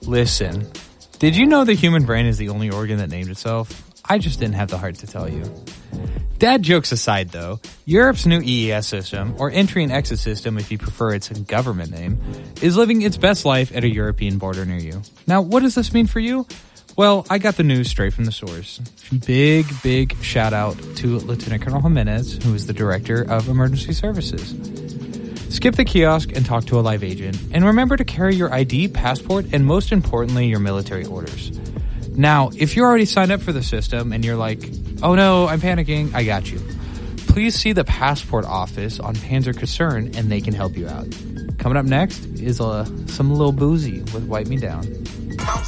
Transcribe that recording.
Listen, did you know the human brain is the only organ that named itself? I just didn't have the heart to tell you. Dad jokes aside, though, Europe's new EES system, or Entry and Exit System if you prefer its government name, is living its best life at a European border near you. Now, what does this mean for you? Well, I got the news straight from the source. Big shout out to Lieutenant Colonel Jimenez, who is the Director of Emergency Services. Skip the kiosk and talk to a live agent, and remember to carry your ID, passport, and most importantly, your military orders. Now, if you're already signed up for the system and you're like, oh no, I'm panicking, I got you. Please see the passport office on Panzer Kaserne and they can help you out. Coming up next is some little boozy with Wipe Me Down.